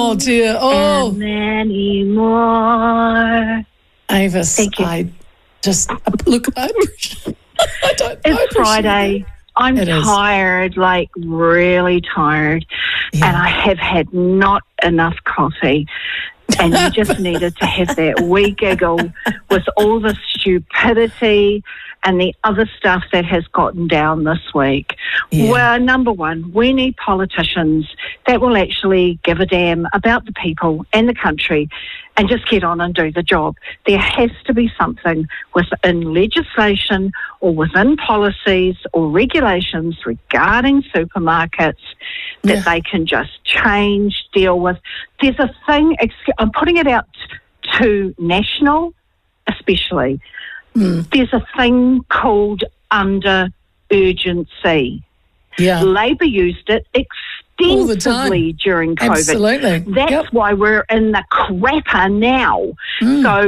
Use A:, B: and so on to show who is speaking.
A: Oh, dear. Oh.
B: And many more.
A: Avis,
B: Thank you.
A: I don't
B: It's Friday. I'm tired, like really tired.
A: Yeah.
B: And I have had not enough coffee. And you just needed to have that wee giggle with all the stupidity and the other stuff that has gotten down this week.
A: Yeah.
B: Well, number one, we need politicians that will actually give a damn about the people and the country and just get on and do the job. There has to be something within legislation or within policies or regulations regarding supermarkets that they can just change, deal with. There's a thing, I'm putting it out to national especially, there's a thing called under urgency.
A: Yeah.
B: Labor used it extensively during COVID.
A: Absolutely.
B: That's why we're in the crapper now. So